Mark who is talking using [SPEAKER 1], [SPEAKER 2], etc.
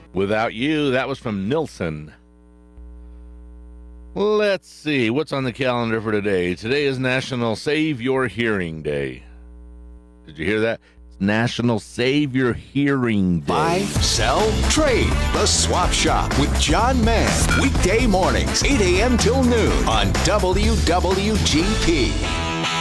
[SPEAKER 1] Without You. That was from Nilsson. Let's see. What's on the calendar for today? Today is National Save Your Hearing Day. Did you hear that? It's National Save Your Hearing Day.
[SPEAKER 2] Buy, sell, trade. The Swap Shop with John Mann. Weekday mornings, 8 a.m. till noon on WWGP.